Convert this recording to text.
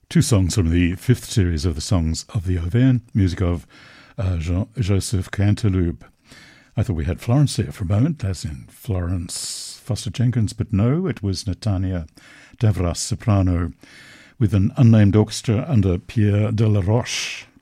Two songs from the fifth series of the Songs of the Auvergne, music of Jean-Joseph Canteloube. I thought we had Florence there for a moment, as in Florence Foster Jenkins, but no, it was Netanya Davras, soprano, with an unnamed orchestra under Pierre Delaroche.